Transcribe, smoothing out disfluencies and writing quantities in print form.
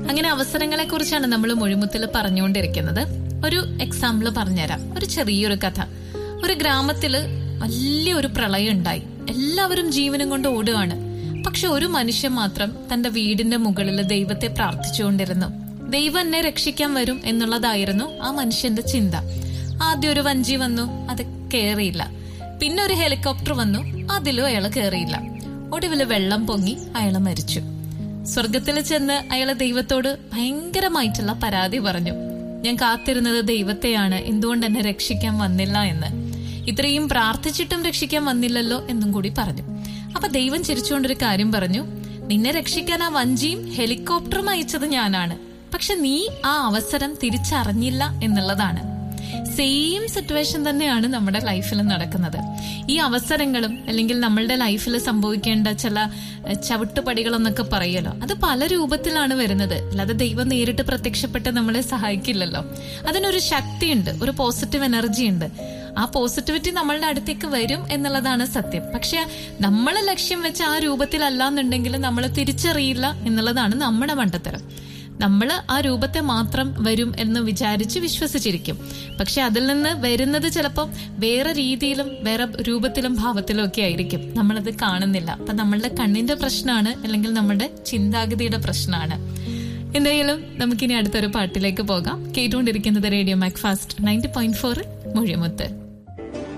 അങ്ങനെ അവസരങ്ങളെ കുറിച്ചാണ് നമ്മൾ മൊഴിമുത്തിൽ പറഞ്ഞുകൊണ്ടിരിക്കുന്നത്. ഒരു എക്സാമ്പിൾ പറഞ്ഞുതരാം. ഒരു ചെറിയൊരു കഥ. ഒരു ഗ്രാമത്തില് വലിയൊരു പ്രളയം ഉണ്ടായി. എല്ലാവരും ജീവനും കൊണ്ട് ഓടുകയാണ്. പക്ഷെ ഒരു മനുഷ്യൻ മാത്രം തന്റെ വീടിന്റെ മുകളിൽ ദൈവത്തെ പ്രാർത്ഥിച്ചുകൊണ്ടിരുന്നു. ദൈവം എന്നെ രക്ഷിക്കാൻ വരും എന്നുള്ളതായിരുന്നു ആ മനുഷ്യന്റെ ചിന്ത. ആദ്യം ഒരു വഞ്ചി വന്നു, അത് കേറിയില്ല. പിന്നെ ഒരു ഹെലികോപ്റ്റർ വന്നു, അതിലും അയാൾ കേറിയില്ല. ഒടുവില് വെള്ളം പൊങ്ങി അയാൾ മരിച്ചു. സ്വർഗത്തിൽ ചെന്ന് അയാള് ദൈവത്തോട് ഭയങ്കരമായിട്ടുള്ള പരാതി പറഞ്ഞു. ഞാൻ കാത്തിരുന്നത് ദൈവത്തെയാണ്, എന്തുകൊണ്ട് എന്നെ രക്ഷിക്കാൻ വന്നില്ല എന്ന്. ഇത്രയും പ്രാർത്ഥിച്ചിട്ടും രക്ഷിക്കാൻ വന്നില്ലല്ലോ എന്നും കൂടി പറഞ്ഞു. അപ്പൊ ദൈവം ചിരിച്ചുകൊണ്ടൊരു കാര്യം പറഞ്ഞു, നിന്നെ രക്ഷിക്കാൻ ആ വഞ്ചിയും ഹെലികോപ്റ്ററും അയച്ചത് ഞാനാണ്. പക്ഷെ നീ ആ അവസരം തിരിച്ചറിഞ്ഞില്ല എന്നുള്ളതാണ്. സെയിം സിറ്റുവേഷൻ തന്നെയാണ് നമ്മുടെ ലൈഫിൽ നടക്കുന്നത്. ഈ അവസരങ്ങളും അല്ലെങ്കിൽ നമ്മളുടെ ലൈഫിൽ സംഭവിക്കേണ്ട ചില ചവിട്ടുപടികളെന്നൊക്കെ പറയല്ലോ, അത് പല രൂപത്തിലാണ് വരുന്നത്. അല്ലാതെ ദൈവം നേരിട്ട് പ്രത്യക്ഷപ്പെട്ട് നമ്മളെ സഹായിക്കില്ലല്ലോ. അതിനൊരു ശക്തിയുണ്ട്, ഒരു പോസിറ്റീവ് എനർജി ഉണ്ട്. ആ പോസിറ്റിവിറ്റി നമ്മളുടെ അടുത്തേക്ക് വരും എന്നുള്ളതാണ് സത്യം. പക്ഷെ നമ്മൾ ലക്ഷ്യം വെച്ച് ആ രൂപത്തിലല്ലാന്നുണ്ടെങ്കിൽ നമ്മൾ തിരിച്ചറിയില്ല എന്നുള്ളതാണ് നമ്മുടെ മണ്ടത്തരം. നമ്മൾ ആ രൂപത്തെ മാത്രം വരും എന്ന് വിചാരിച്ച് വിശ്വസിച്ചിരിക്കും. പക്ഷെ അതിൽ നിന്ന് വരുന്നത് ചിലപ്പം വേറെ രീതിയിലും വേറെ രൂപത്തിലും ഭാവത്തിലും ഒക്കെ ആയിരിക്കും. നമ്മളത് കാണുന്നില്ല. അപ്പൊ നമ്മളുടെ കണ്ണിന്റെ പ്രശ്നമാണ്, അല്ലെങ്കിൽ നമ്മുടെ ചിന്താഗതിയുടെ പ്രശ്നമാണ്. എന്തായാലും നമുക്കിനി അടുത്തൊരു പാട്ടിലേക്ക് പോകാം. കേട്ടുകൊണ്ടിരിക്കുന്നത് റേഡിയോ മാക്ഫാസ്റ്റ് 90.4 മൊഴിമുത്ത്.